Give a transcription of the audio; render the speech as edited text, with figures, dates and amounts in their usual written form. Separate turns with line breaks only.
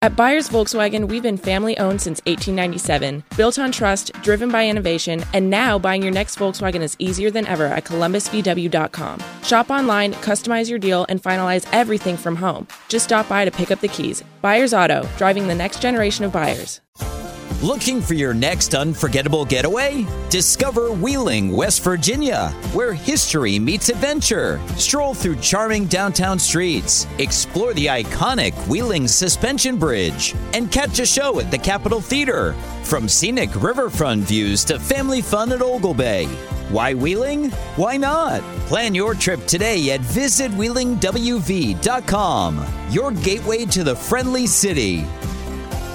At Byers Volkswagen, we've been family-owned since 1897, built on trust, driven by innovation, and now buying your next Volkswagen is easier than ever at columbusvw.com. Shop online, customize your deal, and finalize everything from home. Just stop by to pick up the keys. Byers Auto, driving the next generation of buyers.
Looking for your next unforgettable getaway? Discover Wheeling, West Virginia, where history meets adventure. Stroll through charming downtown streets, explore the iconic Wheeling Suspension Bridge, and catch a show at the Capitol Theater. From scenic riverfront views to family fun at Ogle Bay. Why Wheeling? Why not? Plan your trip today at visitwheelingwv.com. Your gateway to the friendly city.